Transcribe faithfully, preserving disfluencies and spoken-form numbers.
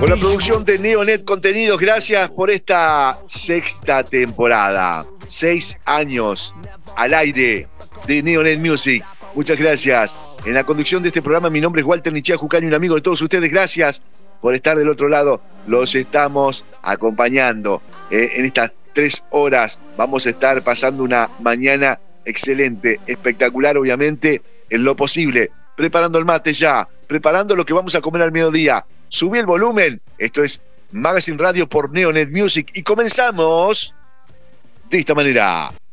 Con la producción de Neonet Contenidos, gracias por esta sexta temporada. Seis años al aire de Neonet Music. Muchas gracias. En la conducción de este programa, mi nombre es Walter Nichia Jucani, un amigo de todos ustedes. Gracias por estar del otro lado. Los estamos acompañando. Eh, en estas tres horas vamos a estar pasando una mañana excelente, espectacular, obviamente, en lo posible. Preparando el mate ya, preparando lo que vamos a comer al mediodía. Subí el volumen. Esto es Magazine Radio por Neonet Music y comenzamos de esta manera.